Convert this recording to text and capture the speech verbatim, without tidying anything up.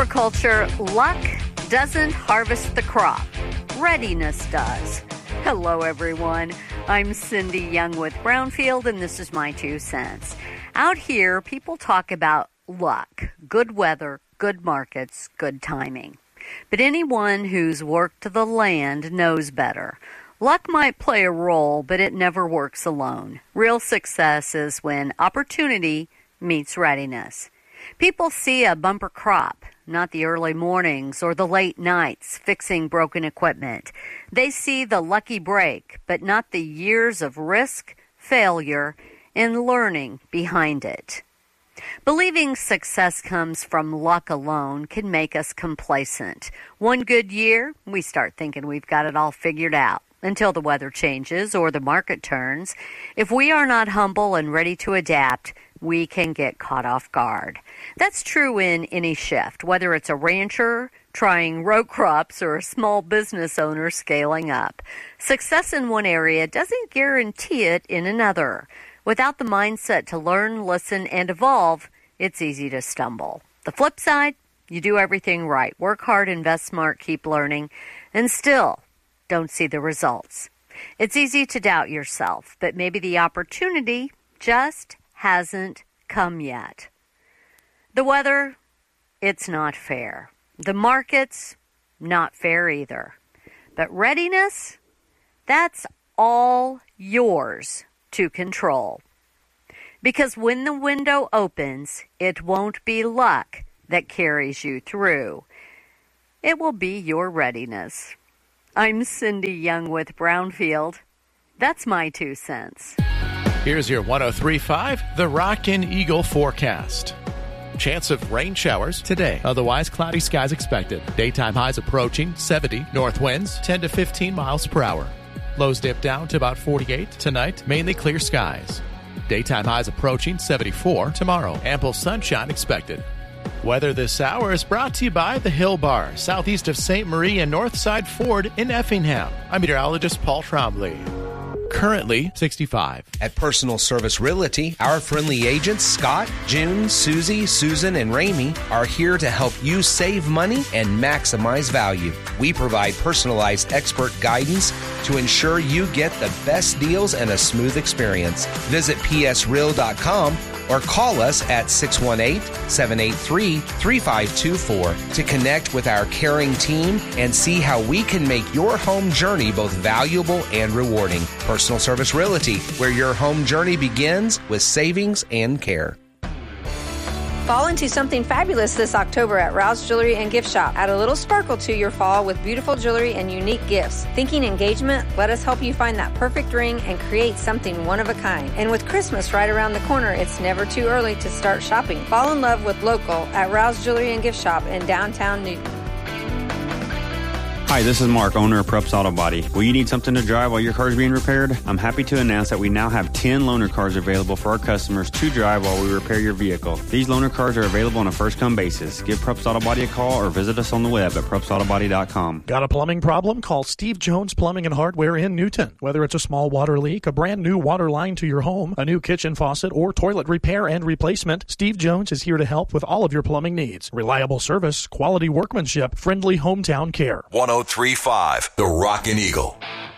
agriculture, luck doesn't harvest the crop. Readiness does. Hello, everyone. I'm Cindy Young with Brownfield, and this is my two cents. Out here, people talk about luck, good weather, good markets, good timing. But anyone who's worked the land knows better. Luck might play a role, but it never works alone. Real success is when opportunity meets readiness. People see a bumper crop, not the early mornings or the late nights fixing broken equipment. They see the lucky break, but not the years of risk, failure, and learning behind it. Believing success comes from luck alone can make us complacent. One good year, we start thinking we've got it all figured out until the weather changes or the market turns. If we are not humble and ready to adapt, we can get caught off guard. That's true in any shift, whether it's a rancher trying row crops or a small business owner scaling up. Success in one area doesn't guarantee it in another. Without the mindset to learn, listen, and evolve, it's easy to stumble. The flip side, you do everything right. Work hard, invest smart, keep learning, and still don't see the results. It's easy to doubt yourself, but maybe the opportunity just hasn't come yet. The weather, it's not fair. The markets, not fair either. But readiness, that's all yours to control. Because when the window opens, it won't be luck that carries you through. It will be your readiness. I'm Cindy Young with Brownfield. That's my two cents. Here's your one oh three point five, The Rockin' Eagle forecast. Chance of rain showers today. Otherwise, cloudy skies expected. Daytime highs approaching seventy. North winds ten to fifteen miles per hour. Lows dip down to about forty-eight. Tonight, mainly clear skies. Daytime highs approaching seventy-four. Tomorrow, ample sunshine expected. Weather this hour is brought to you by the Hill Bar, southeast of Saint Marie and Northside Ford in Effingham. I'm meteorologist Paul Trombley. Currently sixty-five. At Personal Service Realty, our friendly agents Scott, June, Susie, Susan, and Ramey are here to help you save money and maximize value. We provide personalized expert guidance to ensure you get the best deals and a smooth experience. Visit p s real dot com or call us at six one eight, seven eight three, three five two four to connect with our caring team and see how we can make your home journey both valuable and rewarding. Personal Service Realty, where your home journey begins with savings and care. Fall into something fabulous this October at Rouse Jewelry and Gift Shop. Add a little sparkle to your fall with beautiful jewelry and unique gifts. Thinking engagement? Let us help you find that perfect ring and create something one of a kind. And with Christmas right around the corner, it's never too early to start shopping. Fall in love with local at Rouse Jewelry and Gift Shop in downtown Newton. Hi, this is Mark, owner of Prups Auto Body. Will you need something to drive while your car is being repaired? I'm happy to announce that we now have ten loaner cars available for our customers to drive while we repair your vehicle. These loaner cars are available on a first-come basis. Give Prups Auto Body a call or visit us on the web at prups auto body dot com. Got a plumbing problem? Call Steve Jones Plumbing and Hardware in Newton. Whether it's a small water leak, a brand new water line to your home, a new kitchen faucet, or toilet repair and replacement, Steve Jones is here to help with all of your plumbing needs. Reliable service, quality workmanship, friendly hometown care. one oh three point five, The Rockin' Eagle.